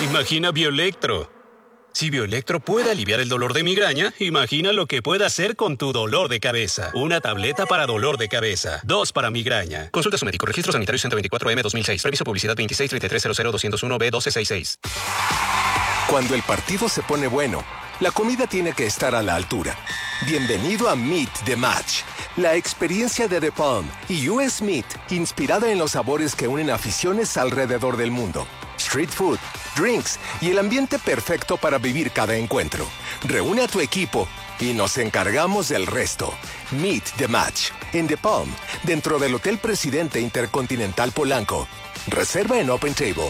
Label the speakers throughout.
Speaker 1: Imagina Bioelectro. Si Bioelectro puede aliviar el dolor de migraña, imagina lo que puede hacer con tu dolor de cabeza. Una tableta para dolor de cabeza. 2 para migraña. Consulta a su médico. Registro Sanitario 124M 2006. Previso publicidad 2633000201B1266.
Speaker 2: Cuando el partido se pone bueno, la comida tiene que estar a la altura. Bienvenido a Meet the Match, la experiencia de The Palm y US Meat, inspirada en los sabores que unen aficiones alrededor del mundo. Street food, drinks y el ambiente perfecto para vivir cada encuentro. Reúne a tu equipo y nos encargamos del resto. Meet the Match en The Palm, dentro del Hotel Presidente Intercontinental Polanco. Reserva en Open Table.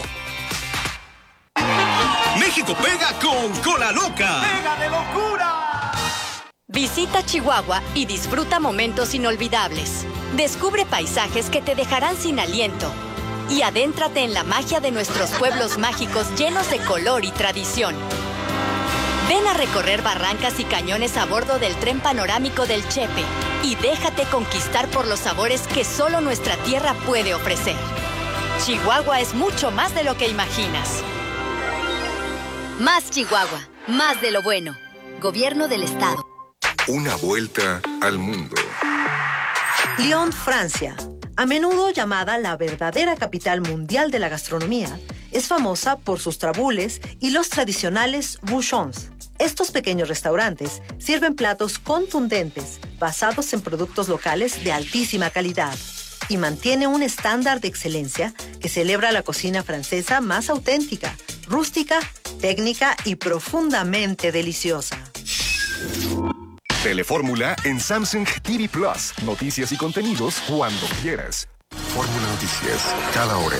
Speaker 3: México pega con Cola Loca.
Speaker 4: ¡Pega de locura!
Speaker 5: Visita Chihuahua y disfruta momentos inolvidables. Descubre paisajes que te dejarán sin aliento. Y adéntrate en la magia de nuestros pueblos mágicos llenos de color y tradición. Ven a recorrer barrancas y cañones a bordo del tren panorámico del Chepe y déjate conquistar por los sabores que solo nuestra tierra puede ofrecer. Chihuahua es mucho más de lo que imaginas.
Speaker 6: Más Chihuahua, más de lo bueno. Gobierno del Estado.
Speaker 7: Una vuelta al mundo.
Speaker 8: Lyon, Francia, a menudo llamada la verdadera capital mundial de la gastronomía, es famosa por sus trabules y los tradicionales bouchons. Estos pequeños restaurantes sirven platos contundentes basados en productos locales de altísima calidad y mantiene un estándar de excelencia que celebra la cocina francesa más auténtica, rústica, técnica y profundamente deliciosa.
Speaker 7: Telefórmula en Samsung TV Plus. Noticias y contenidos cuando quieras. Fórmula Noticias, cada hora.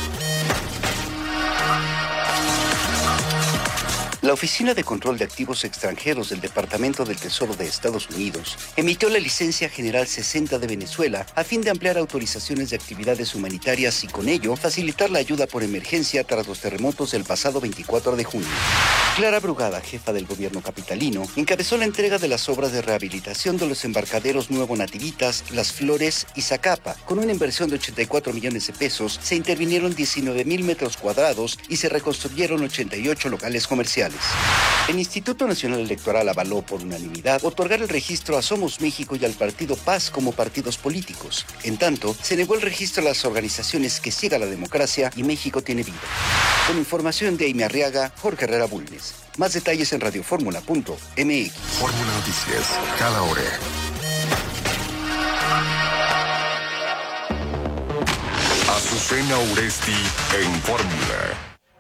Speaker 9: La Oficina de Control de Activos Extranjeros del Departamento del Tesoro de Estados Unidos emitió la Licencia General 60 de Venezuela a fin de ampliar autorizaciones de actividades humanitarias y con ello facilitar la ayuda por emergencia tras los terremotos del pasado 24 de junio. Clara Brugada, jefa del gobierno capitalino, encabezó la entrega de las obras de rehabilitación de los embarcaderos Nuevo Nativitas, Las Flores y Zacapa. Con una inversión de 84 millones de pesos, se intervinieron 19,000 metros cuadrados y se reconstruyeron 88 locales comerciales. El Instituto Nacional Electoral avaló por unanimidad otorgar el registro a Somos México y al Partido Paz como partidos políticos. En tanto, se negó el registro a las organizaciones que siga la democracia y México tiene vida. Con información de Aime Arriaga, Jorge Herrera Bulnes. Más detalles en radioformula.mx.
Speaker 7: Fórmula Noticias, cada hora. Azucena Uresti en Fórmula.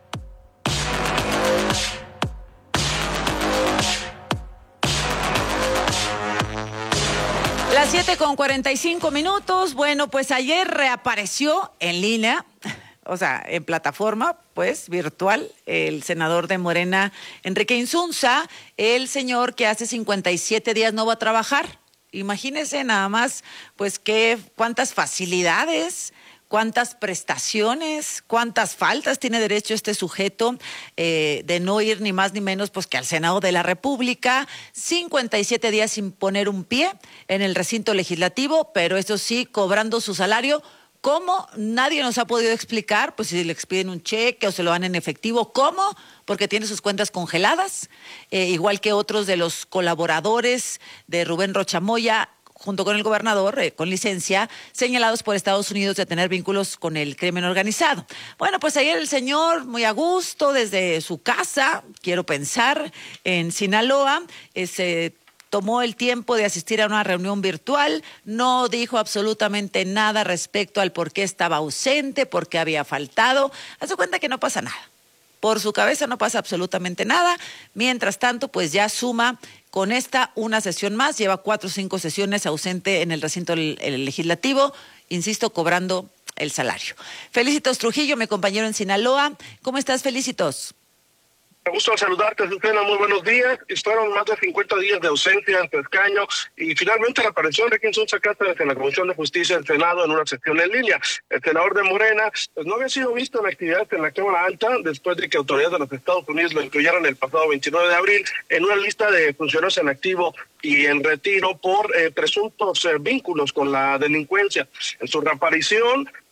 Speaker 10: Las 7:45. Bueno, pues ayer reapareció en línea, o sea, en plataforma, pues, virtual, el senador de Morena, Enrique Insunza, el señor que hace 57 días no va a trabajar. Imagínense nada más, pues, cuántas facilidades, cuántas prestaciones, cuántas faltas tiene derecho este sujeto de no ir ni más ni menos pues que al Senado de la República, 57 días sin poner un pie en el recinto legislativo, pero eso sí, cobrando su salario. ¿Cómo? Nadie nos ha podido explicar, pues si le expiden un cheque o se lo dan en efectivo. ¿Cómo? Porque tiene sus cuentas congeladas, igual que otros de los colaboradores de Rubén Rocha Moya, junto con el gobernador, con licencia, señalados por Estados Unidos de tener vínculos con el crimen organizado. Bueno, pues ayer el señor, muy a gusto, desde su casa, quiero pensar, en Sinaloa, se tomó el tiempo de asistir a una reunión virtual, no dijo absolutamente nada respecto al por qué estaba ausente, por qué había faltado. Hace cuenta que no pasa nada. Por su cabeza no pasa absolutamente nada. Mientras tanto, pues ya suma con esta una sesión más. Lleva 4 o 5 sesiones ausente en el recinto legislativo, insisto, cobrando el salario. Felicitos Trujillo, mi compañero en Sinaloa. ¿Cómo estás, Felicitos?
Speaker 11: Me gusta saludarte, Susana, muy buenos días. Fueron más de 50 días de ausencia en tu escaño y finalmente la aparición de Enrique Insunza Cáceres en la Comisión de Justicia del Senado en una sesión en línea. El senador de Morena pues no había sido visto en actividades en la Cámara Alta después de que autoridades de los Estados Unidos lo incluyeron el pasado 29 de abril en una lista de funcionarios en activo y en retiro por presuntos vínculos con la delincuencia. En su reaparición,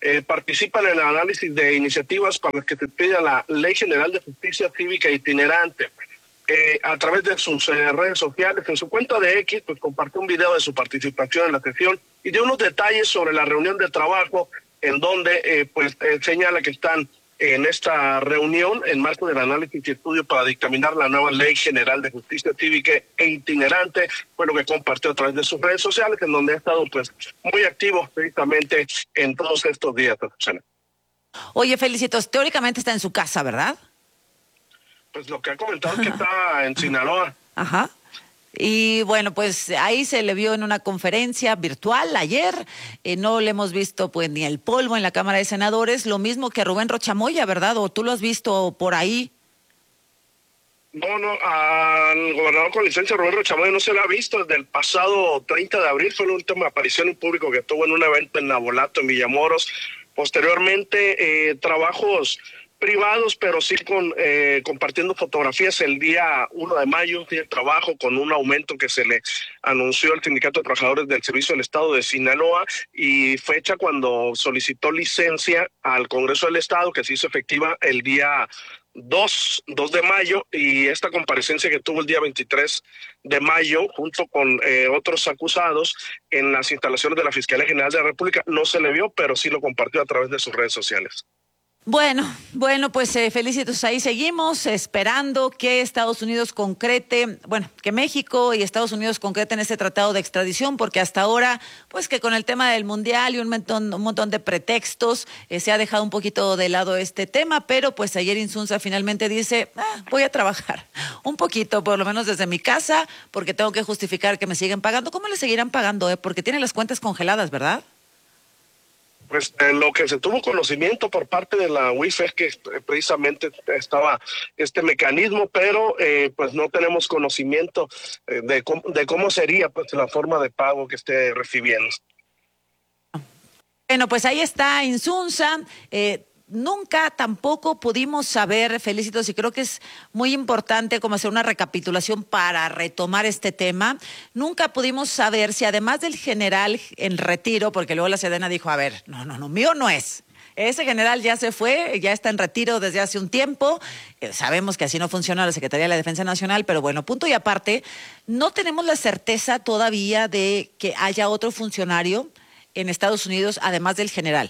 Speaker 11: participan en el análisis de iniciativas para las que se pide la Ley General de Justicia Cívica Itinerante. A través de sus redes sociales, en su cuenta de X, pues compartió un video de su participación en la sesión y de unos detalles sobre la reunión de trabajo en donde señala que están en esta reunión en marco del análisis y estudio para dictaminar la nueva Ley General de Justicia Cívica e Itinerante. Fue lo que compartió a través de sus redes sociales, en donde ha estado pues muy activo precisamente en todos estos días.
Speaker 10: Oye, Felicitos, teóricamente está en su casa, ¿verdad?
Speaker 11: Pues lo que ha comentado es que está en Sinaloa.
Speaker 10: Ajá. Y bueno, pues ahí se le vio en una conferencia virtual ayer. No le hemos visto pues ni el polvo en la Cámara de Senadores, lo mismo que a Rubén Rochamoya, ¿verdad? ¿O tú lo has visto por ahí?
Speaker 11: No, al gobernador con licencia Rubén Rochamoya no se le ha visto desde el pasado 30 de abril. Fue la última aparición en público que tuvo en un evento en Nabolato, en Villamoros. Posteriormente, trabajos privados, pero sí compartiendo fotografías el día 1 de mayo, un día de trabajo con un aumento que se le anunció al Sindicato de Trabajadores del Servicio del Estado de Sinaloa, y fecha cuando solicitó licencia al Congreso del Estado, que se hizo efectiva el día 2 de mayo, y esta comparecencia que tuvo el día 23 de mayo junto con otros acusados en las instalaciones de la Fiscalía General de la República no se le vio, pero sí lo compartió a través de sus redes sociales.
Speaker 10: Bueno, pues Felicitos, ahí seguimos esperando que Estados Unidos concrete, que México y Estados Unidos concreten este tratado de extradición, porque hasta ahora, pues que con el tema del Mundial y un montón de pretextos, se ha dejado un poquito de lado este tema, pero pues ayer Insunza finalmente dice, voy a trabajar un poquito, por lo menos desde mi casa, porque tengo que justificar que me siguen pagando. ¿Cómo le seguirán pagando? Porque tienen las cuentas congeladas, ¿verdad?
Speaker 11: Pues lo que se tuvo conocimiento por parte de la UIF es que precisamente estaba este mecanismo, pero pues no tenemos conocimiento de cómo sería pues la forma de pago que esté recibiendo.
Speaker 10: Bueno, pues ahí está Insunza. Nunca tampoco pudimos saber, Felicitos, y creo que es muy importante como hacer una recapitulación para retomar este tema. Nunca pudimos saber si además del general en retiro, porque luego la Sedena dijo, a ver, no, mío no es. Ese general ya se fue, ya está en retiro desde hace un tiempo. Sabemos que así no funciona la Secretaría de la Defensa Nacional, pero bueno, punto y aparte, no tenemos la certeza todavía de que haya otro funcionario en Estados Unidos además del general.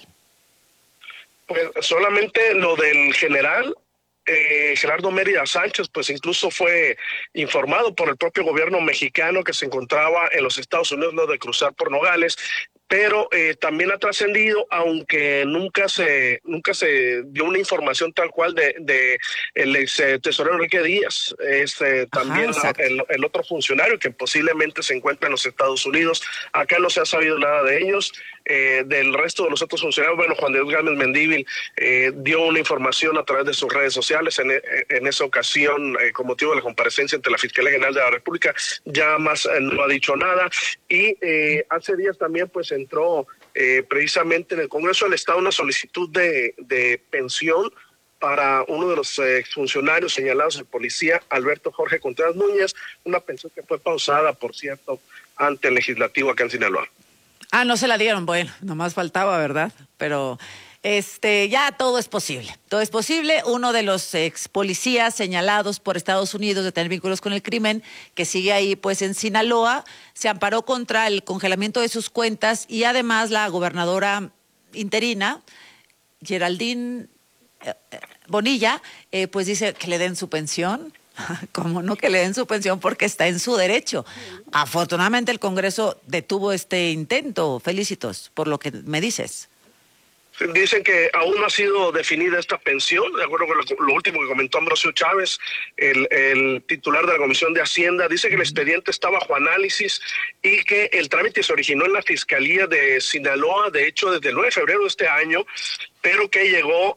Speaker 11: Pues solamente lo del general Gerardo Mérida Sánchez, pues incluso fue informado por el propio gobierno mexicano que se encontraba en los Estados Unidos, no de cruzar por Nogales, pero también ha trascendido, aunque nunca se dio una información tal cual de el ex tesorero Enrique Díaz, también el otro funcionario que posiblemente se encuentra en los Estados Unidos. Acá no se ha sabido nada de ellos. Del resto de los otros funcionarios, Juan de Dios Gámez Mendívil dio una información a través de sus redes sociales en esa ocasión con motivo de la comparecencia ante la Fiscalía General de la República. Ya más no ha dicho nada, y hace días también pues entró precisamente en el Congreso del Estado una solicitud de pensión para uno de los exfuncionarios señalados de policía, Alberto Jorge Contreras Núñez, una pensión que fue pausada, por cierto, ante el legislativo acá en Sinaloa.
Speaker 10: No se la dieron, bueno, nomás faltaba, ¿verdad? Pero ya todo es posible. Todo es posible. Uno de los ex policías señalados por Estados Unidos de tener vínculos con el crimen, que sigue ahí pues en Sinaloa, se amparó contra el congelamiento de sus cuentas, y además la gobernadora interina, Geraldine Bonilla, pues dice que le den su pensión. ¿Cómo no que le den su pensión? Porque está en su derecho. Afortunadamente el Congreso detuvo este intento. Felicitos por lo que me dices.
Speaker 11: Dicen que aún no ha sido definida esta pensión, de acuerdo con lo último que comentó Ambrosio Chávez, el titular de la Comisión de Hacienda. Dice que el expediente está bajo análisis y que el trámite se originó en la Fiscalía de Sinaloa, de hecho desde el 9 de febrero de este año, pero que llegó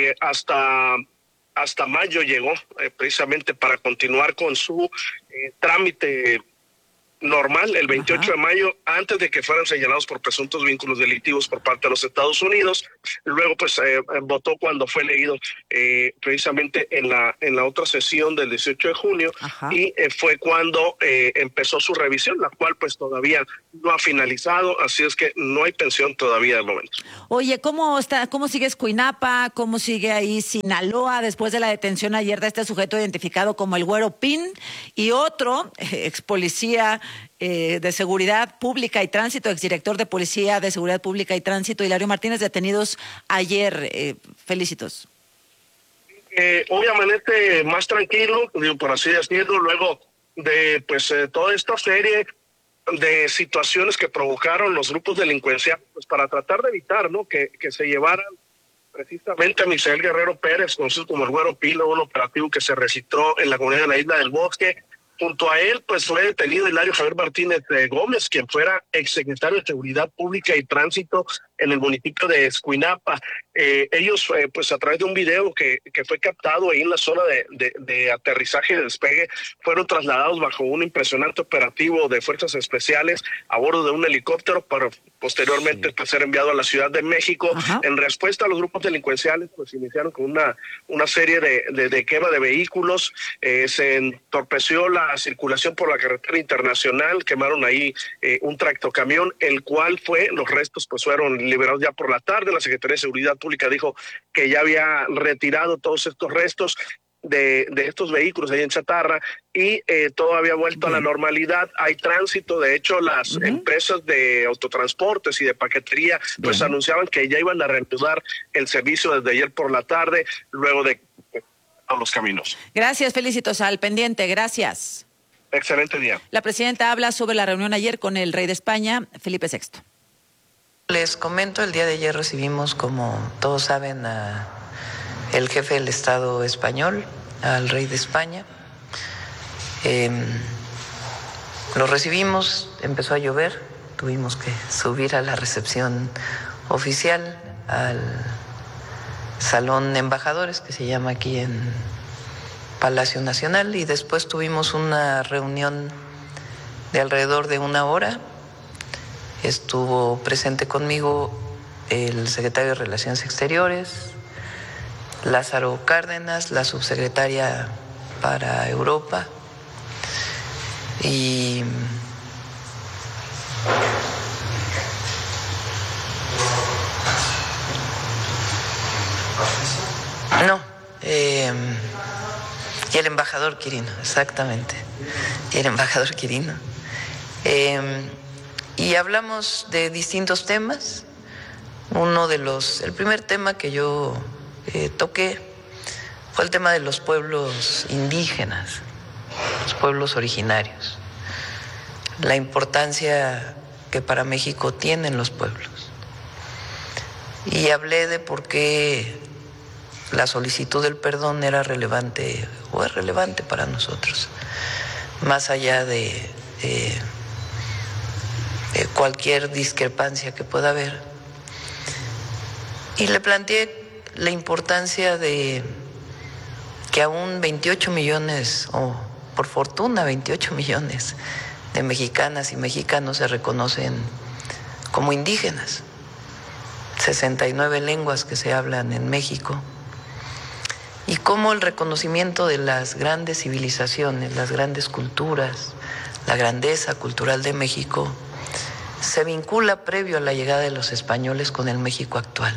Speaker 11: hasta mayo, llegó precisamente para continuar con su trámite normal el 28 de mayo, antes de que fueran señalados por presuntos vínculos delictivos por parte de los Estados Unidos. Luego pues votó cuando fue elegido precisamente en la otra sesión del 18 de junio. Y fue cuando empezó su revisión, la cual pues todavía no ha finalizado, así es que no hay pensión todavía de momento.
Speaker 10: Oye, ¿cómo sigue Escuinapa? ¿Cómo sigue ahí Sinaloa después de la detención ayer de este sujeto identificado como el Güero Pin y otro ex policía de Seguridad Pública y Tránsito, exdirector de Policía de Seguridad Pública y Tránsito, Hilario Martínez, detenidos ayer? Felicitos.
Speaker 11: Hoy amanece más tranquilo, por así decirlo, luego de pues toda esta serie de situaciones que provocaron los grupos delincuenciales, pues para tratar de evitar, ¿no?, que se llevaran precisamente a Misael Guerrero Pérez, conocido como el Güero Pilo, un operativo que se registró en la comunidad de la Isla del Bosque. Junto a él, pues fue detenido Hilario Javier Martínez Gómez, quien fuera exsecretario de Seguridad Pública y Tránsito en el municipio de Escuinapa. Ellos, pues a través de un video que fue captado ahí en la zona de aterrizaje y despegue, fueron trasladados bajo un impresionante operativo de fuerzas especiales a bordo de un helicóptero para posteriormente pues, ser enviado a la Ciudad de México. En respuesta a los grupos delincuenciales, pues iniciaron con una serie de quema de vehículos, se entorpeció la circulación por la carretera internacional, quemaron ahí un tractocamión, el cual los restos pues fueron liberados ya por la tarde. La Secretaría de Seguridad Pública dijo que ya había retirado todos estos restos de estos vehículos ahí en chatarra y todo había vuelto a la normalidad. Hay tránsito, de hecho las empresas de autotransportes y de paquetería pues anunciaban que ya iban a reanudar el servicio desde ayer por la tarde, luego de a los caminos.
Speaker 10: Gracias, Felicitos, al pendiente, gracias.
Speaker 11: Excelente día.
Speaker 10: La presidenta habla sobre la reunión ayer con el rey de España, Felipe VI.
Speaker 12: Les comento, el día de ayer recibimos, como todos saben, el jefe del Estado español, al rey de España. Lo recibimos, empezó a llover, tuvimos que subir a la recepción oficial, al Salón Embajadores, que se llama aquí en Palacio Nacional, y después tuvimos una reunión de alrededor de 1 hora. Estuvo presente conmigo el secretario de Relaciones Exteriores, Lázaro Cárdenas, la subsecretaria para Europa, y y el embajador Quirino, exactamente, y el embajador Quirino. Y hablamos de distintos temas. El primer tema que yo toqué fue el tema de los pueblos indígenas, los pueblos originarios, la importancia que para México tienen los pueblos. Y hablé de por qué la solicitud del perdón era relevante o es relevante para nosotros, más allá de cualquier discrepancia que pueda haber. Y le planteé la importancia de que aún 28 millones, o por fortuna 28 millones de mexicanas y mexicanos se reconocen como indígenas, 69 lenguas que se hablan en México, y cómo el reconocimiento de las grandes civilizaciones, las grandes culturas, la grandeza cultural de México se vincula previo a la llegada de los españoles con el México actual.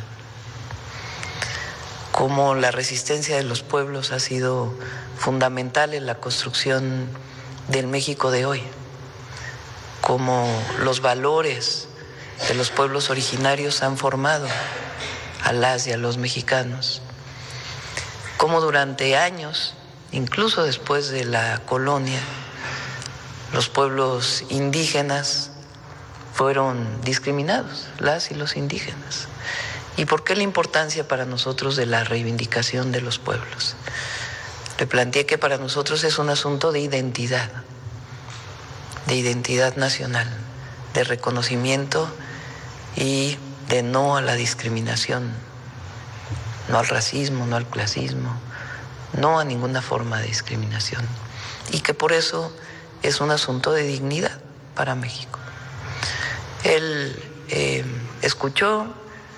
Speaker 12: Cómo la resistencia de los pueblos ha sido fundamental en la construcción del México de hoy. Cómo los valores de los pueblos originarios han formado a las y a los mexicanos. Cómo durante años, incluso después de la colonia, los pueblos indígenas fueron discriminados, las y los indígenas. ¿Y por qué la importancia para nosotros de la reivindicación de los pueblos? Le planteé que para nosotros es un asunto de identidad nacional, de reconocimiento y de no a la discriminación, no al racismo, no al clasismo, no a ninguna forma de discriminación. Y que por eso es un asunto de dignidad, para México. Él escuchó,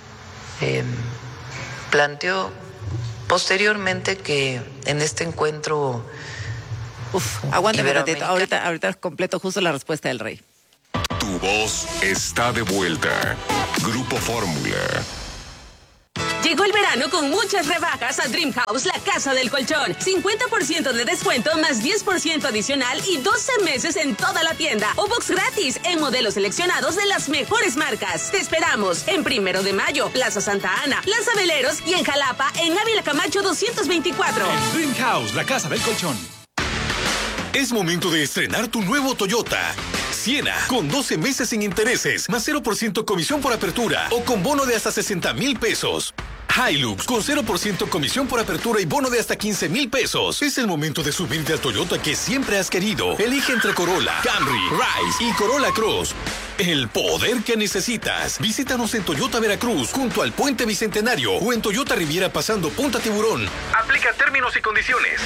Speaker 12: planteó posteriormente que en este encuentro...
Speaker 10: Aguántame un ratito, ahorita completo justo la respuesta del rey.
Speaker 7: Tu voz está de vuelta. Grupo Fórmula.
Speaker 13: Llegó el verano con muchas rebajas a Dream House, la casa del colchón. 50% de descuento más 10% adicional y 12 meses en toda la tienda. O box gratis en modelos seleccionados de las mejores marcas. Te esperamos en 1 de Mayo, Plaza Santa Ana, Plaza Veleros y en Jalapa, en Ávila Camacho 224.
Speaker 3: Dream House, la casa del colchón. Es momento de estrenar tu nuevo Toyota Siena, con 12 meses sin intereses, más 0% comisión por apertura o con bono de hasta 60,000 pesos. Hilux, con 0% comisión por apertura y bono de hasta 15,000 pesos. Es el momento de subirte al Toyota que siempre has querido. Elige entre Corolla, Camry, Rise y Corolla Cross. El poder que necesitas. Visítanos en Toyota Veracruz, junto al Puente Bicentenario, o en Toyota Riviera pasando Punta Tiburón. Aplica términos y condiciones.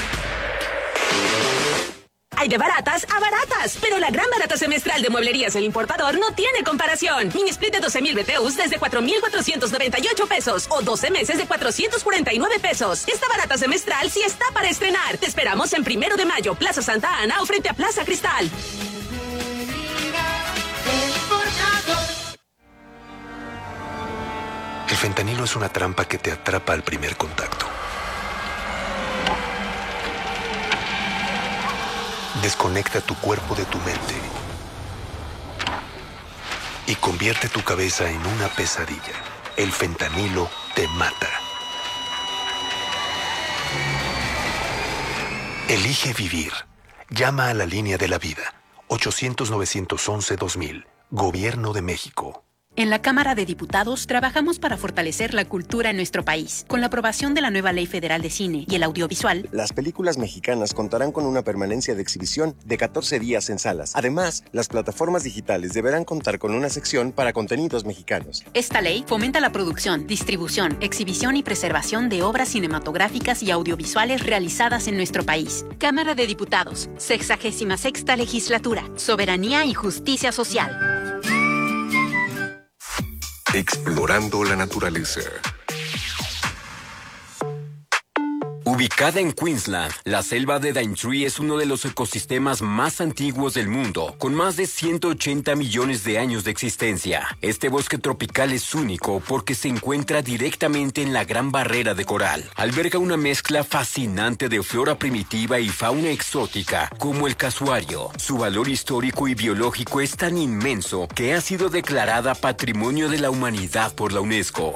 Speaker 13: Hay de baratas a baratas, pero la gran barata semestral de Mueblerías El Importador no tiene comparación. Mini split de 12,000 BTUs desde 4,498 pesos o 12 meses de 449 pesos. Esta barata semestral sí está para estrenar. Te esperamos en 1 de Mayo, Plaza Santa Ana o frente a Plaza Cristal.
Speaker 14: El fentanilo es una trampa que te atrapa al primer contacto. Desconecta tu cuerpo de tu mente y convierte tu cabeza en una pesadilla. El fentanilo te mata. Elige vivir. Llama a la línea de la vida. 800-911-2000. Gobierno de México.
Speaker 15: En la Cámara de Diputados trabajamos para fortalecer la cultura en nuestro país. Con la aprobación de la nueva Ley Federal de Cine y el Audiovisual,
Speaker 16: las películas mexicanas contarán con una permanencia de exhibición de 14 días en salas. Además, las plataformas digitales deberán contar con una sección para contenidos mexicanos.
Speaker 15: Esta ley fomenta la producción, distribución, exhibición y preservación de obras cinematográficas y audiovisuales realizadas en nuestro país. Cámara de Diputados, 66ª Legislatura, Soberanía y Justicia Social.
Speaker 7: Explorando la naturaleza.
Speaker 17: Ubicada en Queensland, la selva de Daintree es uno de los ecosistemas más antiguos del mundo, con más de 180 millones de años de existencia. Este bosque tropical es único porque se encuentra directamente en la Gran Barrera de Coral. Alberga una mezcla fascinante de flora primitiva y fauna exótica, como el casuario. Su valor histórico y biológico es tan inmenso que ha sido declarada Patrimonio de la Humanidad por la UNESCO.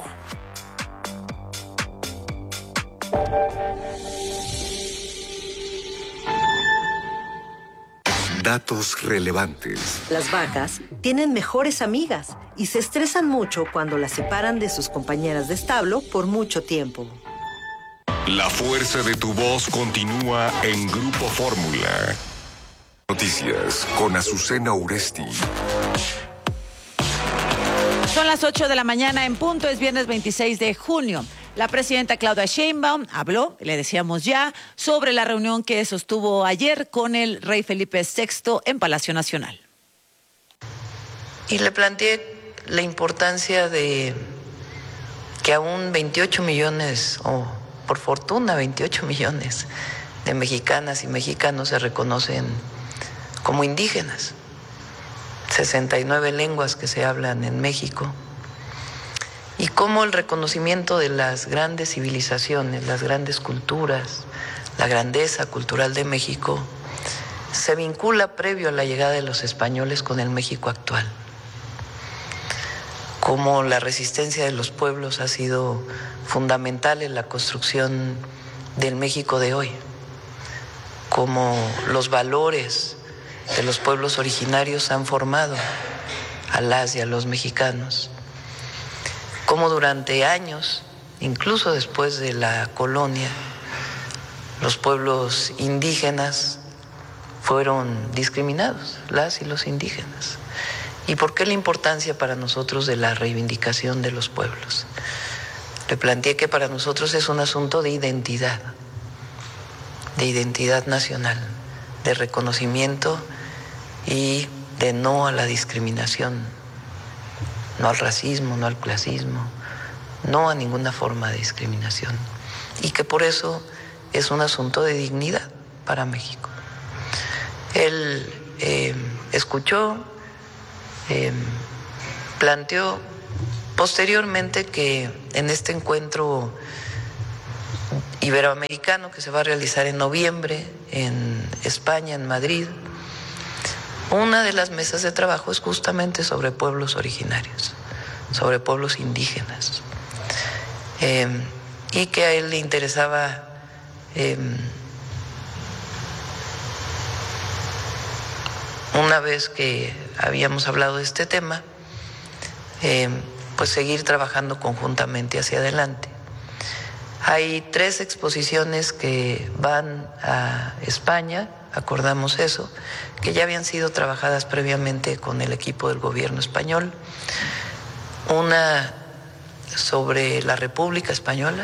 Speaker 7: Datos relevantes.
Speaker 8: Las vacas tienen mejores amigas y se estresan mucho cuando las separan de sus compañeras de establo por mucho tiempo.
Speaker 7: La fuerza de tu voz continúa en Grupo Fórmula. Noticias con Azucena Uresti.
Speaker 10: Son las 8 de la mañana en punto, es viernes 26 de junio. La presidenta Claudia Sheinbaum habló, le decíamos ya, sobre la reunión que sostuvo ayer con el rey Felipe VI en Palacio Nacional.
Speaker 12: Y le planteé la importancia de que aún 28 millones, o por fortuna 28 millones de mexicanas y mexicanos se reconocen como indígenas. 69 lenguas que se hablan en México. Y cómo el reconocimiento de las grandes civilizaciones, las grandes culturas, la grandeza cultural de México, se vincula previo a la llegada de los españoles con el México actual. Cómo la resistencia de los pueblos ha sido fundamental en la construcción del México de hoy. Cómo los valores de los pueblos originarios han formado a las y a los mexicanos. Cómo durante años, incluso después de la colonia, los pueblos indígenas fueron discriminados, las y los indígenas. ¿Y por qué la importancia para nosotros de la reivindicación de los pueblos? Le planteé que para nosotros es un asunto de identidad nacional, de reconocimiento y de no a la discriminación, no al racismo, no al clasismo, no a ninguna forma de discriminación, y que por eso es un asunto de dignidad para México. Él escuchó, planteó posteriormente que en este encuentro iberoamericano que se va a realizar en noviembre en España, en Madrid, una de las mesas de trabajo es justamente sobre pueblos originarios, sobre pueblos indígenas, y que a él le interesaba una vez que habíamos hablado de este tema, pues seguir trabajando conjuntamente hacia adelante. Hay 3 exposiciones que van a España, acordamos eso, que ya habían sido trabajadas previamente con el equipo del gobierno español. Una sobre la República Española,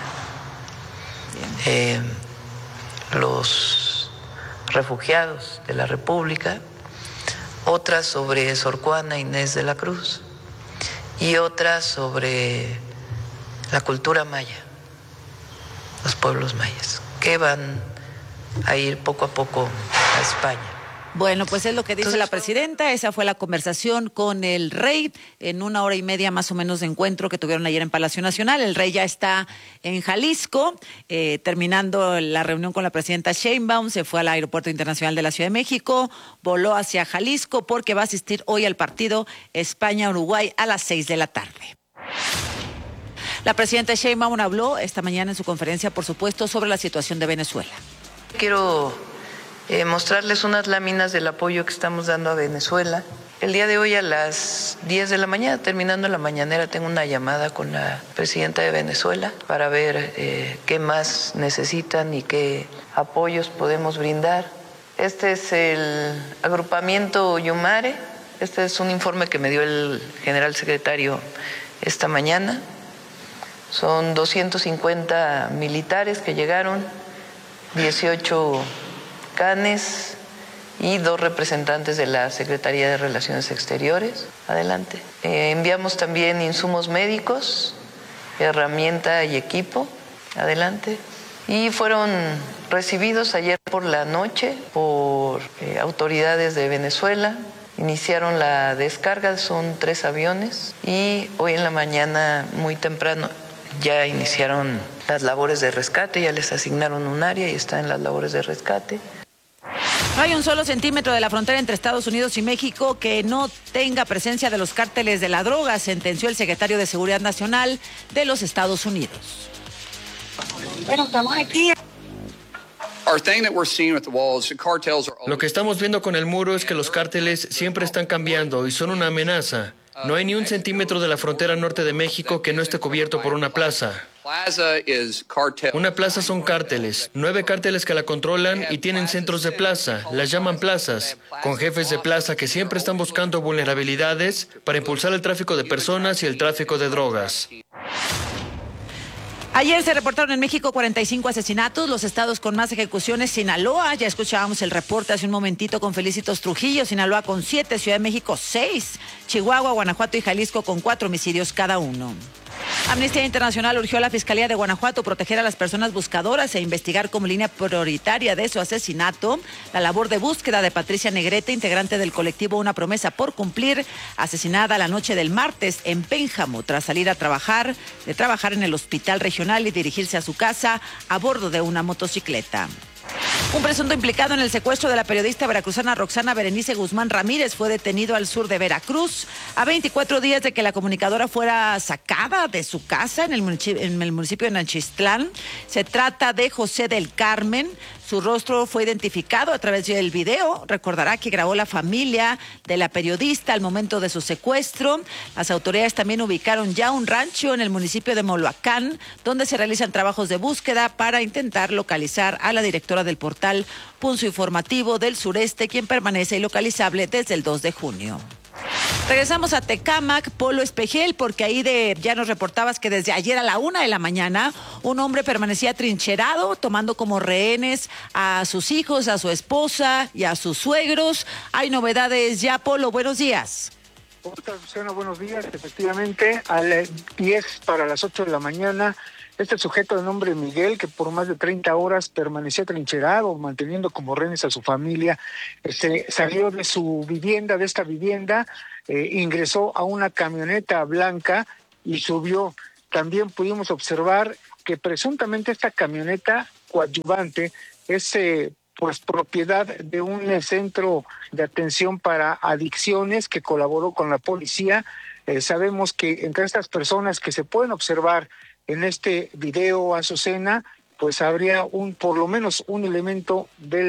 Speaker 12: los refugiados de la República, otra sobre Sor Juana Inés de la Cruz y otra sobre la cultura maya, los pueblos mayas, que van a ir poco a poco a España.
Speaker 10: Bueno, pues es lo que dice la presidenta. Esa fue la conversación con el rey en 1 hora y media más o menos de encuentro que tuvieron ayer en Palacio Nacional. El rey ya está en Jalisco, terminando la reunión con la presidenta Sheinbaum, se fue al Aeropuerto Internacional de la Ciudad de México, voló hacia Jalisco porque va a asistir hoy al partido España-Uruguay a las 6 de la tarde. La presidenta Sheinbaum habló esta mañana en su conferencia, por supuesto, sobre la situación de Venezuela.
Speaker 12: Quiero mostrarles unas láminas del apoyo que estamos dando a Venezuela. El día de hoy a las 10 de la mañana, terminando la mañanera, tengo una llamada con la presidenta de Venezuela para ver qué más necesitan y qué apoyos podemos brindar. Este es el agrupamiento Yumare. Este es un informe que me dio el general secretario esta mañana. Son 250 militares que llegaron, 18 canes y 2 representantes de la Secretaría de Relaciones Exteriores. Adelante. Enviamos también insumos médicos, herramienta y equipo. Adelante. Y fueron recibidos ayer por la noche por autoridades de Venezuela. Iniciaron la descarga, son 3 aviones, y hoy en la mañana muy temprano ya iniciaron las labores de rescate, ya les asignaron un área y están en las labores de rescate.
Speaker 10: No hay un solo centímetro de la frontera entre Estados Unidos y México que no tenga presencia de los cárteles de la droga, sentenció el secretario de Seguridad Nacional de los Estados Unidos.
Speaker 18: Bueno, estamos aquí.
Speaker 19: Lo que estamos viendo con el muro es que los cárteles siempre están cambiando y son una amenaza. No hay ni un centímetro de la frontera norte de México que no esté cubierto por una plaza. Una plaza son cárteles, 9 cárteles que la controlan y tienen centros de plaza, las llaman plazas, con jefes de plaza que siempre están buscando vulnerabilidades para impulsar el tráfico de personas y el tráfico de drogas.
Speaker 10: Ayer se reportaron en México 45 asesinatos, los estados con más ejecuciones: Sinaloa, ya escuchábamos el reporte hace un momentito con Felicitos Trujillo, Sinaloa con 7, Ciudad de México 6, Chihuahua, Guanajuato y Jalisco con 4 homicidios cada uno. Amnistía Internacional urgió a la Fiscalía de Guanajuato proteger a las personas buscadoras e investigar como línea prioritaria de su asesinato la labor de búsqueda de Patricia Negrete, integrante del colectivo Una Promesa por Cumplir, asesinada la noche del martes en Pénjamo tras salir de trabajar en el hospital regional y dirigirse a su casa a bordo de una motocicleta. Un presunto implicado en el secuestro de la periodista veracruzana Roxana Berenice Guzmán Ramírez fue detenido al sur de Veracruz a 24 días de que la comunicadora fuera sacada de su casa en el municipio de Nanchistlán. Se trata de José del Carmen. Su rostro fue identificado a través del video. Recordará que grabó la familia de la periodista al momento de su secuestro. Las autoridades también ubicaron ya un rancho en el municipio de Moloacán, donde se realizan trabajos de búsqueda para intentar localizar a la directora del portal Pulso Informativo del Sureste, quien permanece ilocalizable desde el 2 de junio. Regresamos a Tecámac, Polo Espejel, porque ahí ya nos reportabas que desde ayer a la 1:00 a.m, un hombre permanecía trincherado, tomando como rehenes a sus hijos, a su esposa y a sus suegros. Hay novedades ya, Polo, buenos días.
Speaker 20: ¿Cómo estás, Luciano? Buenos días. Efectivamente, a las 10 para las 8 de la mañana, este sujeto de nombre Miguel, que por más de 30 horas permanecía trincherado, manteniendo como rehenes a su familia, salió de su vivienda, de esta vivienda, ingresó a una camioneta blanca y subió. También pudimos observar que presuntamente esta camioneta coadyuvante es pues propiedad de un centro de atención para adicciones que colaboró con la policía. Sabemos que entre estas personas que se pueden observar en este video, Azucena, pues habría por lo menos un elemento de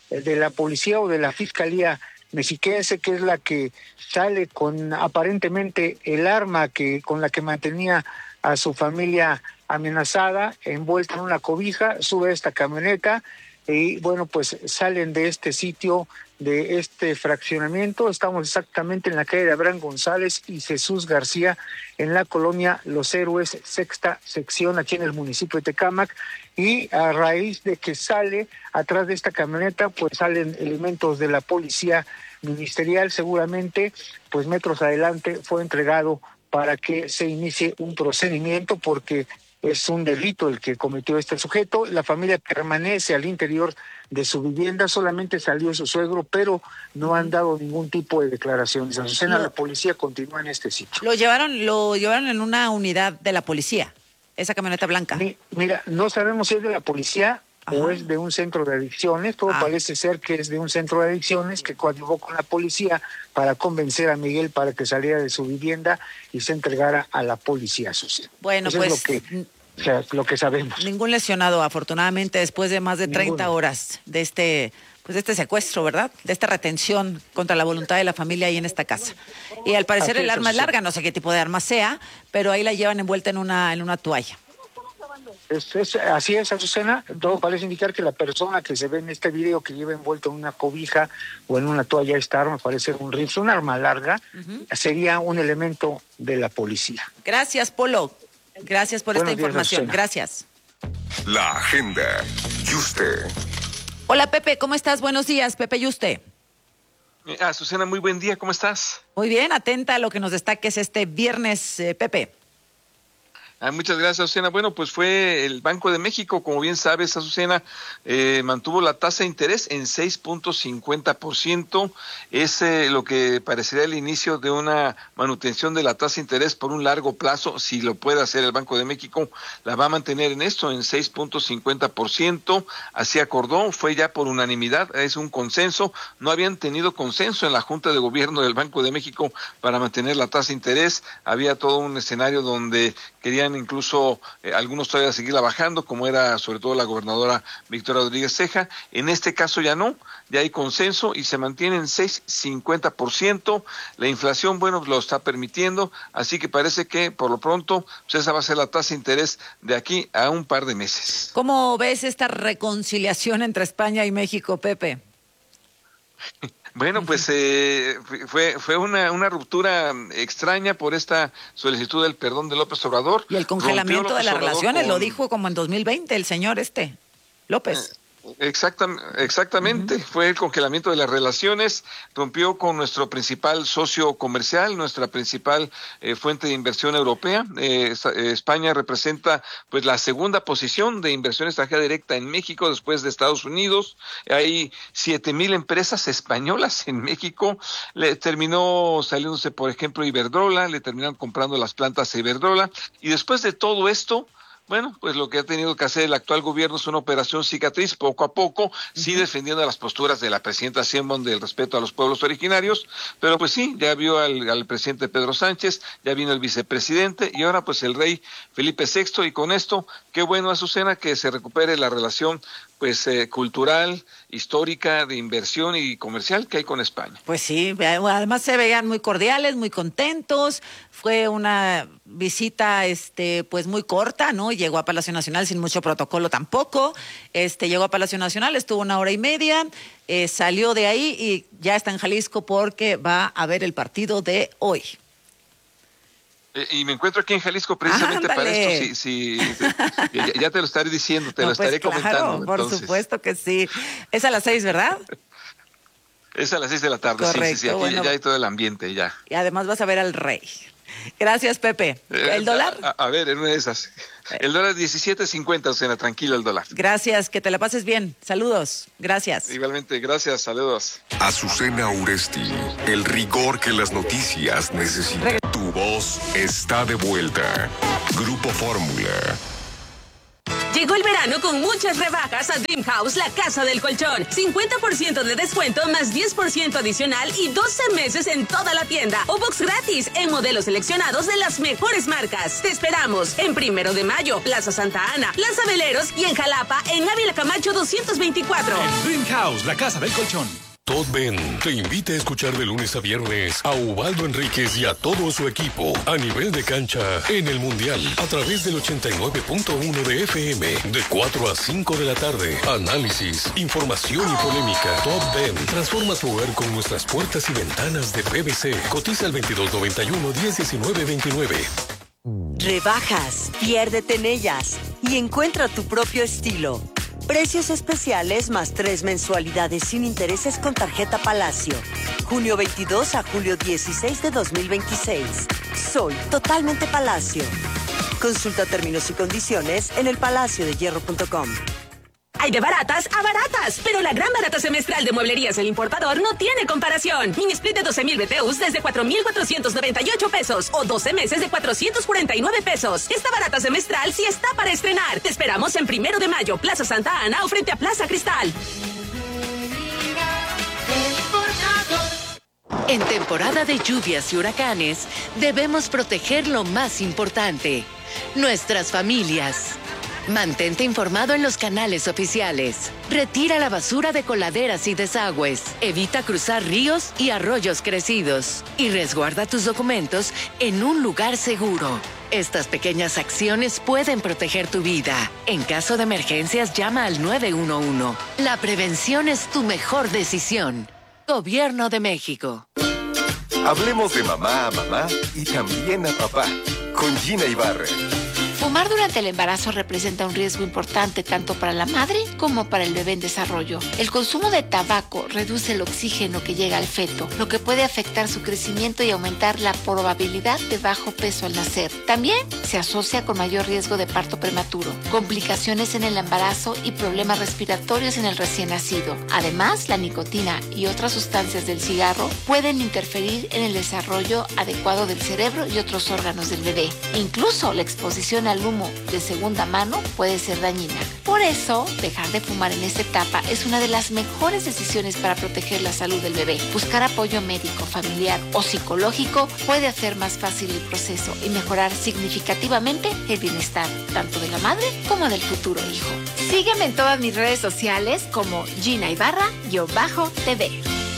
Speaker 20: la policía o de la fiscalía mexiquense, que es la que sale con aparentemente el arma con la que mantenía a su familia amenazada, envuelta en una cobija, sube a esta camioneta y bueno, pues salen de este sitio, de este fraccionamiento. Estamos exactamente en la calle de Abraham González y Jesús García, en la colonia Los Héroes, sexta sección, aquí en el municipio de Tecámac, y a raíz de que sale atrás de esta camioneta, pues salen elementos de la policía ministerial. Seguramente, pues metros adelante fue entregado para que se inicie un procedimiento, porque es un delito el que cometió este sujeto. La familia permanece al interior de su vivienda, solamente salió su suegro, pero no han dado ningún tipo de declaraciones. Azucena, la policía continúa en este sitio.
Speaker 10: Lo llevaron en una unidad de la policía, esa camioneta blanca.
Speaker 20: Mira, no sabemos si es de la policía o es de un centro de adicciones. Todo parece ser que es de un centro de adicciones que coadyuvó con la policía para convencer a Miguel para que saliera de su vivienda y se entregara a la policía social.
Speaker 10: Bueno,
Speaker 20: eso
Speaker 10: pues
Speaker 20: es lo que sabemos.
Speaker 10: Ningún lesionado, afortunadamente, después de más de 30 horas de este secuestro, ¿verdad? De esta retención contra la voluntad de la familia ahí en esta casa. Y al parecer el arma es larga, no sé qué tipo de arma sea, pero ahí la llevan envuelta en una toalla.
Speaker 20: Así es, Azucena. Todo parece indicar que la persona que se ve en este video, que lleva envuelto en una cobija o en una toalla esta arma, parece un rifle, un arma larga, sería un elemento de la policía.
Speaker 10: Gracias, Polo. Gracias por esta información. Gracias.
Speaker 7: La agenda. Yuste.
Speaker 10: Hola, Pepe, ¿cómo estás? Buenos días, Pepe Yuste.
Speaker 21: Azucena, muy buen día, ¿cómo estás?
Speaker 10: Muy bien, atenta a lo que nos destaques este viernes, Pepe.
Speaker 21: Muchas gracias, Azucena. Bueno, pues fue el Banco de México, como bien sabes, Azucena, mantuvo la tasa de interés en 6.50%. Es lo que parecería el inicio de una manutención de la tasa de interés por un largo plazo. Si lo puede hacer el Banco de México, la va a mantener en esto, en 6.50%. Así acordó, fue ya por unanimidad, es un consenso. No habían tenido consenso en la Junta de Gobierno del Banco de México para mantener la tasa de interés. Había todo un escenario donde querían incluso algunos todavía seguirla bajando, como era sobre todo la gobernadora Victoria Rodríguez Ceja. En este caso ya no, ya hay consenso y se mantiene en 6.50%. La inflación, bueno, lo está permitiendo, así que parece que por lo pronto pues esa va a ser la tasa de interés de aquí a un par de meses.
Speaker 10: ¿Cómo ves esta reconciliación entre España y México, Pepe?
Speaker 21: Bueno, pues fue una ruptura extraña por esta solicitud del perdón de López Obrador.
Speaker 10: Y el congelamiento de las relaciones, lo dijo como en 2020 el señor López.
Speaker 21: Exactamente, fue el congelamiento de las relaciones, rompió con nuestro principal socio comercial, nuestra principal fuente de inversión europea. España representa pues la segunda posición de inversión extranjera directa en México después de Estados Unidos. Hay 7,000 empresas españolas en México. Le terminó saliéndose, por ejemplo, Iberdrola, le terminaron comprando las plantas a Iberdrola, y después de todo esto, bueno, pues lo que ha tenido que hacer el actual gobierno es una operación cicatriz, poco a poco, sí defendiendo las posturas de la presidenta Sheinbaum del respeto a los pueblos originarios, pero pues sí, ya vio al presidente Pedro Sánchez, ya vino el vicepresidente y ahora pues el rey Felipe VI, y con esto, qué bueno, Azucena, que se recupere la relación cultural, histórica, de inversión y comercial que hay con España.
Speaker 10: Pues sí, además se veían muy cordiales, muy contentos. Fue una visita pues muy corta, ¿no? Llegó a Palacio Nacional sin mucho protocolo tampoco. Llegó a Palacio Nacional, estuvo 1 hora y media, salió de ahí y ya está en Jalisco porque va a ver el partido de hoy.
Speaker 21: Y me encuentro aquí en Jalisco precisamente para esto. Ya te lo estaré diciendo, lo estaré comentando.
Speaker 10: Por supuesto que sí. Es a las 6, ¿verdad?
Speaker 21: Es a las 6 de la tarde. Correcto, sí. Aquí bueno, ya hay todo el ambiente ya.
Speaker 10: Y además vas a ver al rey. Gracias, Pepe. ¿El dólar?
Speaker 21: A ver, en una de esas. El dólar 17.50, Azucena, tranquilo el dólar.
Speaker 10: Gracias, que te la pases bien. Saludos, gracias.
Speaker 21: Igualmente, gracias, saludos.
Speaker 7: Azucena Uresti, el rigor que las noticias necesitan. Tu voz está de vuelta. Grupo Fórmula.
Speaker 13: Llegó el verano con muchas rebajas a Dream House, la casa del colchón. 50% de descuento más 10% adicional y 12 meses en toda la tienda. O box gratis en modelos seleccionados de las mejores marcas. Te esperamos en 1 de Mayo, Plaza Santa Ana, Plaza Veleros y en Jalapa, en Ávila Camacho 224.
Speaker 3: En Dream House, la casa del colchón.
Speaker 1: Todd Ben te invita a escuchar de lunes a viernes a Ubaldo Enríquez y a todo su equipo a nivel de cancha en el Mundial a través del 89.1 de FM de 4 a 5 de la tarde. Análisis, información y polémica. Todd Ben transforma su hogar con nuestras puertas y ventanas de PVC. Cotiza al 2291-101929.
Speaker 22: Rebajas, piérdete en ellas y encuentra tu propio estilo. Precios especiales más 3 mensualidades sin intereses con tarjeta Palacio. Junio 22 a julio 16 de 2026. Soy totalmente Palacio. Consulta términos y condiciones en elpalaciodehierro.com.
Speaker 13: Hay de baratas a baratas, pero la gran barata semestral de Mueblerías El Importador no tiene comparación. Mini split de 12,000 BTUs desde 4,498 pesos o 12 meses de 449 pesos. Esta barata semestral sí está para estrenar. Te esperamos en 1 de Mayo, Plaza Santa Ana o frente a Plaza Cristal.
Speaker 23: En temporada de lluvias y huracanes, debemos proteger lo más importante, nuestras familias. Mantente informado en los canales oficiales. Retira la basura de coladeras y desagües. Evita cruzar ríos y arroyos crecidos. Y resguarda tus documentos en un lugar seguro. Estas pequeñas acciones pueden proteger tu vida. En caso de emergencias, llama al 911. La prevención es tu mejor decisión. Gobierno de México.
Speaker 2: Hablemos de mamá a mamá y también a papá. Con Gina Ibarra.
Speaker 24: Fumar durante el embarazo representa un riesgo importante tanto para la madre como para el bebé en desarrollo. El consumo de tabaco reduce el oxígeno que llega al feto, lo que puede afectar su crecimiento y aumentar la probabilidad de bajo peso al nacer. También se asocia con mayor riesgo de parto prematuro, complicaciones en el embarazo y problemas respiratorios en el recién nacido. Además, la nicotina y otras sustancias del cigarro pueden interferir en el desarrollo adecuado del cerebro y otros órganos del bebé. Incluso la exposición al humo de segunda mano puede ser dañina. Por eso, dejar de fumar en esta etapa es una de las mejores decisiones para proteger la salud del bebé. Buscar apoyo médico, familiar o psicológico puede hacer más fácil el proceso y mejorar significativamente el bienestar tanto de la madre como del futuro hijo. Sígueme en todas mis redes sociales como Gina Ibarra-TV.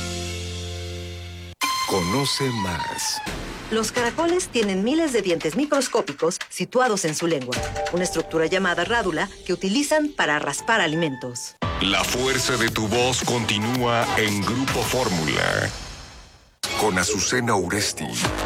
Speaker 2: Conoce más.
Speaker 8: Los caracoles tienen miles de dientes microscópicos situados en su lengua, una estructura llamada rádula que utilizan para raspar alimentos.
Speaker 7: La fuerza de tu voz continúa en Grupo Fórmula. Con Azucena Uresti.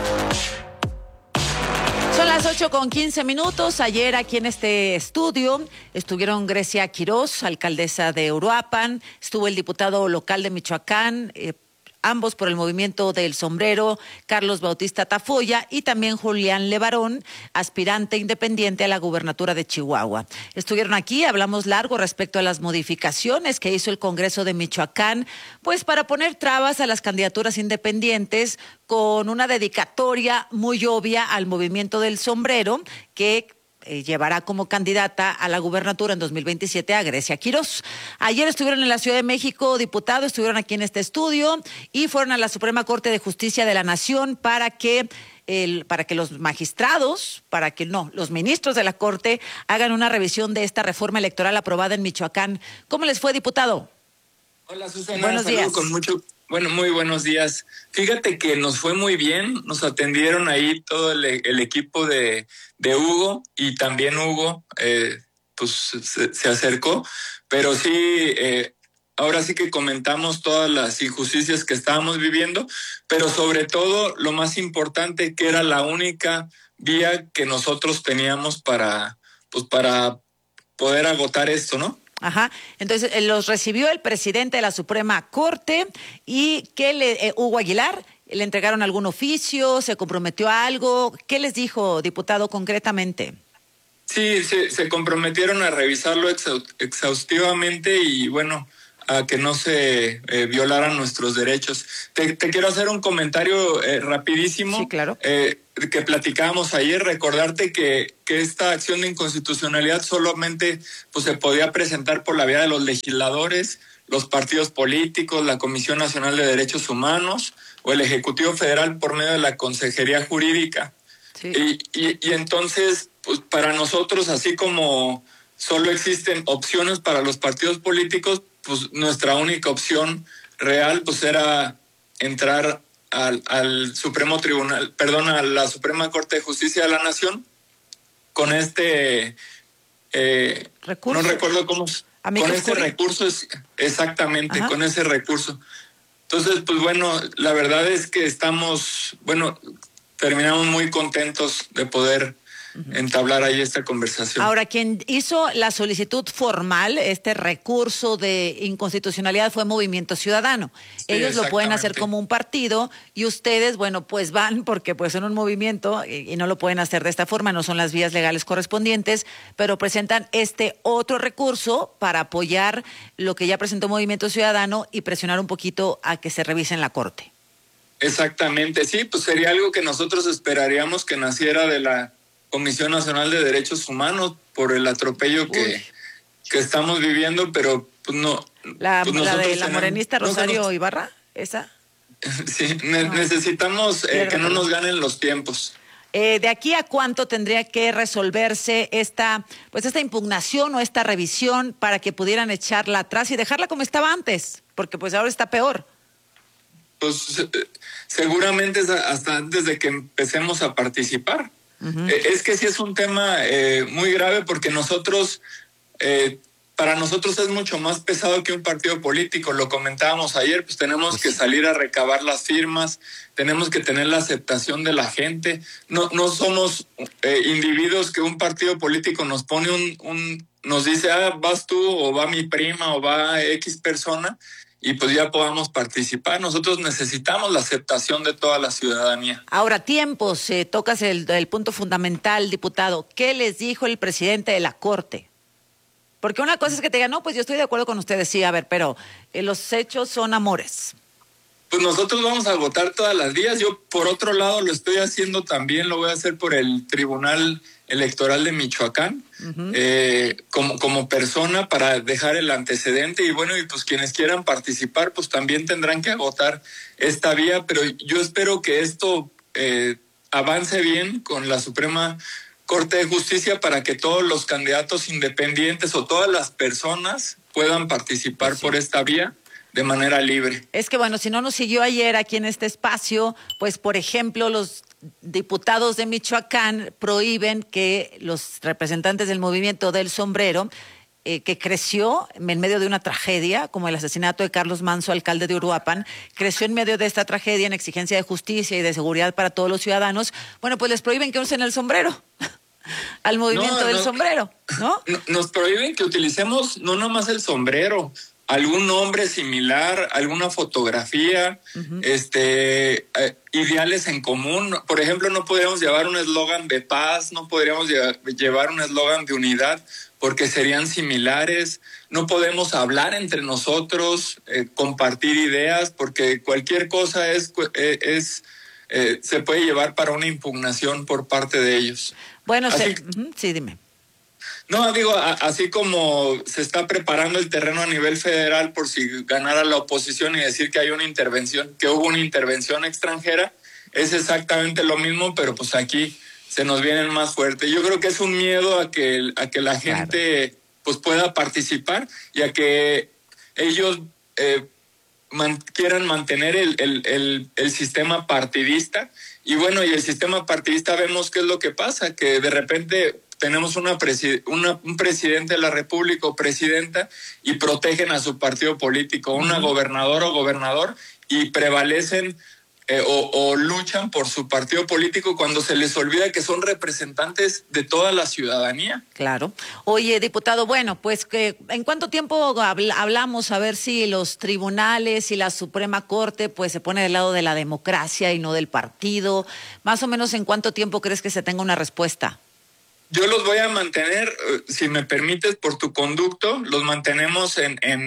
Speaker 10: Son las 8:15. Ayer aquí en este estudio estuvieron Grecia Quirós, alcaldesa de Uruapan, estuvo el diputado local de Michoacán, ambos por el Movimiento del Sombrero, Carlos Bautista Tafoya, y también Julián Levarón, aspirante independiente a la gubernatura de Chihuahua. Estuvieron aquí, hablamos largo respecto a las modificaciones que hizo el Congreso de Michoacán, pues para poner trabas a las candidaturas independientes, con una dedicatoria muy obvia al Movimiento del Sombrero, que llevará como candidata a la gubernatura en 2027 a Grecia Quirós. Ayer estuvieron en la Ciudad de México diputados, estuvieron aquí en este estudio y fueron a la Suprema Corte de Justicia de la Nación para que los magistrados, los ministros de la Corte hagan una revisión de esta reforma electoral aprobada en Michoacán. ¿Cómo les fue, diputado?
Speaker 4: Hola, Susana.
Speaker 10: Buenos días.
Speaker 4: Muy buenos días. Fíjate que nos fue muy bien, nos atendieron ahí todo el equipo de Hugo, y también Hugo se acercó, pero sí, ahora sí que comentamos todas las injusticias que estábamos viviendo, pero sobre todo lo más importante, que era la única vía que nosotros teníamos para poder agotar esto, ¿no?
Speaker 10: Ajá, entonces los recibió el presidente de la Suprema Corte y Hugo Aguilar, ¿le entregaron algún oficio? ¿Se comprometió a algo? ¿Qué les dijo, diputado, concretamente?
Speaker 4: Sí, se comprometieron a revisarlo exhaustivamente y bueno, a que no se violaran nuestros derechos. Te quiero hacer un comentario rapidísimo.
Speaker 10: Sí, claro.
Speaker 4: Que platicábamos ayer, recordarte que esta acción de inconstitucionalidad solamente se podía presentar por la vía de los legisladores, los partidos políticos, la Comisión Nacional de Derechos Humanos o el Ejecutivo Federal por medio de la Consejería Jurídica. Sí. Y entonces, para nosotros, así como solo existen opciones para los partidos políticos, nuestra única opción real era entrar al Supremo Tribunal, a la Suprema Corte de Justicia de la Nación con este
Speaker 10: recurso.
Speaker 4: No recuerdo cómo, con este recurso, exactamente. Ajá. Con ese recurso. Entonces, la verdad es que terminamos muy contentos de poder entablar ahí esta conversación.
Speaker 10: Ahora, quien hizo la solicitud formal, este recurso de inconstitucionalidad, fue Movimiento Ciudadano. Sí, ellos lo pueden hacer como un partido y ustedes, van porque son un movimiento y no lo pueden hacer de esta forma, no son las vías legales correspondientes, pero presentan este otro recurso para apoyar lo que ya presentó Movimiento Ciudadano y presionar un poquito a que se revise en la Corte.
Speaker 4: Exactamente, sí, sería algo que nosotros esperaríamos que naciera de la Comisión Nacional de Derechos Humanos por el atropello que estamos viviendo, pero no.
Speaker 10: La de la morenista Rosario Ibarra, ¿esa?
Speaker 4: Sí, necesitamos que no nos ganen los tiempos.
Speaker 10: ¿De aquí a cuánto tendría que resolverse esta impugnación o esta revisión para que pudieran echarla atrás y dejarla como estaba antes? Porque ahora está peor.
Speaker 4: Seguramente hasta antes de que empecemos a participar. Uh-huh. Es que sí es un tema muy grave porque para nosotros es mucho más pesado que un partido político. Lo comentábamos ayer, tenemos que salir a recabar las firmas, tenemos que tener la aceptación de la gente. No somos individuos que un partido político nos pone nos dice, vas tú o va mi prima o va X persona y ya podamos participar. Nosotros necesitamos la aceptación de toda la ciudadanía.
Speaker 10: Ahora, tiempos, tocas el punto fundamental, diputado. ¿Qué les dijo el presidente de la Corte? Porque una cosa es que te digan, yo estoy de acuerdo con ustedes, sí, pero los hechos son amores.
Speaker 4: Nosotros vamos a agotar todas las vías. Yo, por otro lado, lo estoy haciendo también, lo voy a hacer por el Tribunal Electoral de Michoacán, uh-huh. Como persona, para dejar el antecedente y quienes quieran participar también tendrán que agotar esta vía, pero yo espero que esto avance bien con la Suprema Corte de Justicia para que todos los candidatos independientes o todas las personas puedan participar por esta vía de manera libre.
Speaker 10: Es que si no nos siguió ayer aquí en este espacio, por ejemplo, los diputados de Michoacán prohíben que los representantes del movimiento del sombrero, que creció en medio de una tragedia, como el asesinato de Carlos Manso, alcalde de Uruapan, creció en medio de esta tragedia en exigencia de justicia y de seguridad para todos los ciudadanos, les prohíben que usen el sombrero al movimiento del sombrero, ¿no?
Speaker 4: Nos prohíben que utilicemos no nomás el sombrero, algún nombre similar, alguna fotografía, uh-huh. Ideales en común. Por ejemplo, no podríamos llevar un eslogan de paz, no podríamos llevar un eslogan de unidad, porque serían similares. No podemos hablar entre nosotros, compartir ideas, porque cualquier cosa se puede llevar para una impugnación por parte de ellos.
Speaker 10: Bueno, sí, dime.
Speaker 4: No, digo, así como se está preparando el terreno a nivel federal por si ganara la oposición y decir que hay una intervención, que hubo una intervención extranjera, es exactamente lo mismo, pero pues aquí se nos vienen más fuertes. Yo creo que es un miedo a que la gente pues pueda participar y a que ellos quieran mantener el sistema partidista. Y bueno, y el sistema partidista vemos qué es lo que pasa, que de repente tenemos un presidente de la República o presidenta y protegen a su partido político, una gobernadora o gobernador, y prevalecen o luchan por su partido político cuando se les olvida que son representantes de toda la ciudadanía.
Speaker 10: Claro. Oye, diputado, bueno, pues ¿en cuánto tiempo hablamos a ver si los tribunales y la Suprema Corte pues se pone del lado de la democracia y no del partido? Más o menos, ¿en cuánto tiempo crees que se tenga una respuesta?
Speaker 4: Yo los voy a mantener, si me permites, por tu conducto, los mantenemos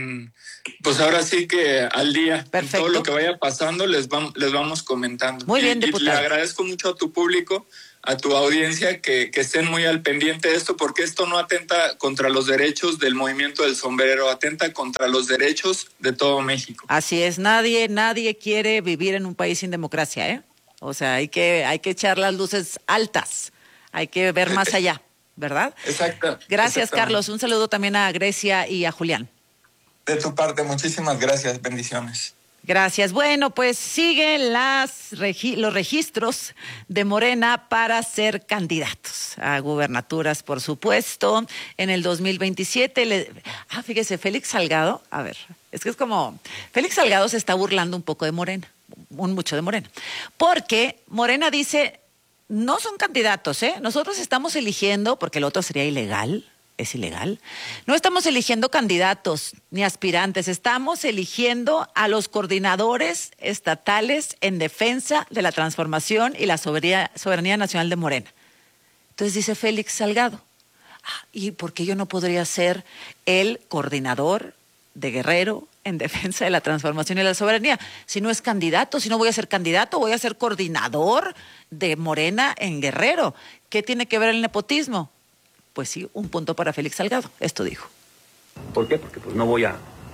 Speaker 4: pues ahora sí que al día.
Speaker 10: Perfecto.
Speaker 4: Todo lo que vaya pasando les vamos comentando.
Speaker 10: Muy bien, diputado.
Speaker 4: Y le agradezco mucho a tu público, a tu audiencia, que estén muy al pendiente de esto, porque esto no atenta contra los derechos del movimiento del sombrero, atenta contra los derechos de todo México.
Speaker 10: Así es, nadie quiere vivir en un país sin democracia, ¿eh? O sea, hay que echar las luces altas. Hay que ver más allá, ¿verdad?
Speaker 4: Exacto.
Speaker 10: Gracias, Carlos. Un saludo también a Grecia y a Julián.
Speaker 4: De tu parte, muchísimas gracias. Bendiciones.
Speaker 10: Gracias. Bueno, pues siguen los registros de Morena para ser candidatos a gubernaturas, por supuesto, en el 2027. Fíjese, Félix Salgado, a ver, es como, Félix Salgado se está burlando un poco de Morena, mucho de Morena, porque Morena dice, no son candidatos, nosotros estamos eligiendo, porque el otro sería ilegal. Es ilegal. No estamos eligiendo candidatos ni aspirantes, estamos eligiendo a los coordinadores estatales en defensa de la transformación y la soberanía nacional de Morena. Entonces dice Félix Salgado, ¿y por qué yo no podría ser el coordinador de Guerrero en defensa de la transformación y la soberanía? Si no es candidato, si no voy a ser candidato, voy a ser coordinador de Morena en Guerrero. ¿Qué tiene que ver el nepotismo? Pues sí, un punto para Félix Salgado. Esto dijo.
Speaker 5: ¿Por qué? Porque pues no voy a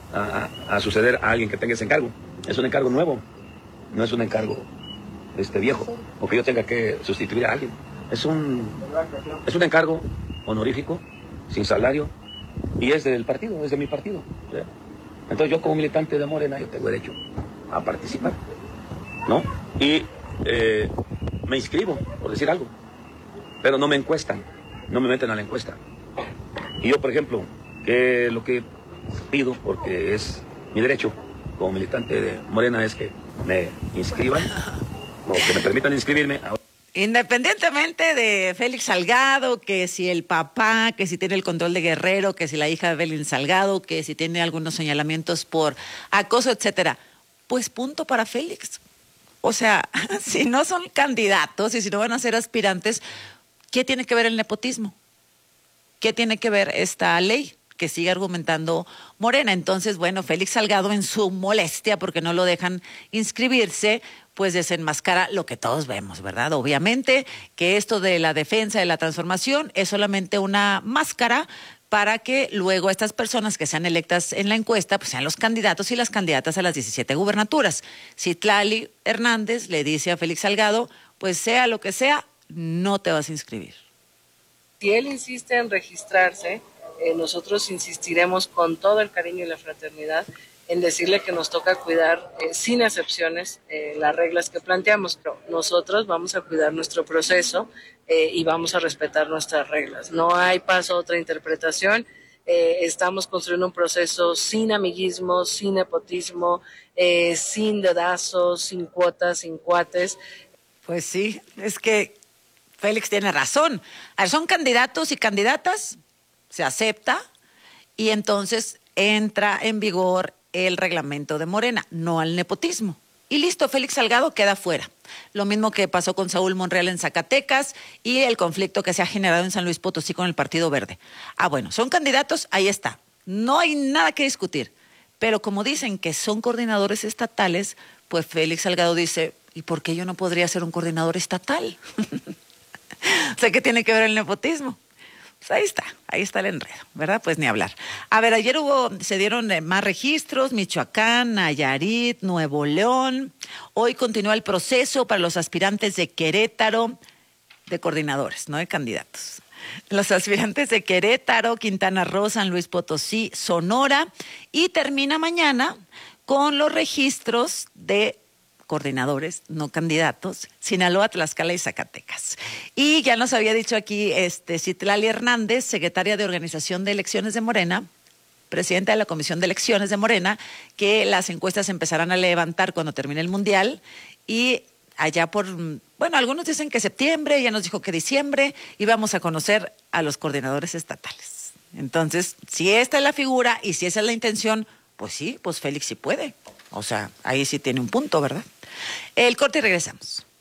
Speaker 5: suceder a alguien que tenga ese encargo. Es un encargo nuevo, no es un encargo viejo, o que yo tenga que sustituir a alguien. Es un encargo honorífico, sin salario, y es del partido, es de mi partido. ¿Sí? Entonces yo como militante de Morena, yo tengo derecho a participar, ¿no? Y me inscribo, por decir algo, pero no me encuestan. No me meten a la encuesta. Y yo, por ejemplo, que lo que pido, porque es mi derecho como militante de Morena, es que me inscriban, o que me permitan inscribirme.
Speaker 10: Independientemente de Félix Salgado, que si el papá, que si tiene el control de Guerrero, que si la hija de Félix Salgado, que si tiene algunos señalamientos por acoso, etcétera, pues punto para Félix. O sea, si no son candidatos y si no van a ser aspirantes, ¿qué tiene que ver el nepotismo? ¿Qué tiene que ver esta ley que sigue argumentando Morena? Entonces, bueno, Félix Salgado en su molestia porque no lo dejan inscribirse, pues desenmascara lo que todos vemos, ¿verdad? Obviamente que esto de la defensa de la transformación es solamente una máscara para que luego estas personas que sean electas en la encuesta pues sean los candidatos y las candidatas a las 17 gubernaturas. Citlali Hernández le dice a Félix Salgado, pues sea lo que sea, no te vas a inscribir.
Speaker 6: Si él insiste en registrarse, nosotros insistiremos con todo el cariño y la fraternidad en decirle que nos toca cuidar sin excepciones las reglas que planteamos. Pero nosotros vamos a cuidar nuestro proceso y vamos a respetar nuestras reglas. No hay paso a otra interpretación. Estamos construyendo un proceso sin amiguismo, sin nepotismo, sin dedazos, sin cuotas, sin cuates.
Speaker 10: Pues sí, es que Félix tiene razón. Son candidatos y candidatas, se acepta y entonces entra en vigor el reglamento de Morena, no al nepotismo. Y listo, Félix Salgado queda fuera. Lo mismo que pasó con Saúl Monreal en Zacatecas y el conflicto que se ha generado en San Luis Potosí con el Partido Verde. Bueno, son candidatos, ahí está. No hay nada que discutir. Pero como dicen que son coordinadores estatales, pues Félix Salgado dice, ¿y por qué yo no podría ser un coordinador estatal? O sea, ¿qué tiene que ver el nepotismo? Pues ahí está el enredo, ¿verdad? Pues ni hablar. A ver, ayer se dieron más registros, Michoacán, Nayarit, Nuevo León. Hoy continúa el proceso para los aspirantes de Querétaro, de coordinadores, no de candidatos. Los aspirantes de Querétaro, Quintana Roo, San Luis Potosí, Sonora, y termina mañana con los registros de coordinadores, no candidatos, Sinaloa, Tlaxcala y Zacatecas. Y ya nos había dicho aquí Citlali Hernández, secretaria de Organización de Elecciones de Morena, presidenta de la Comisión de Elecciones de Morena, que las encuestas empezarán a levantar cuando termine el Mundial y allá algunos dicen que septiembre, ella nos dijo que diciembre, y vamos a conocer a los coordinadores estatales. Entonces, si esta es la figura y si esa es la intención, pues sí, pues Félix sí puede. O sea, ahí sí tiene un punto, ¿verdad? El corte y regresamos.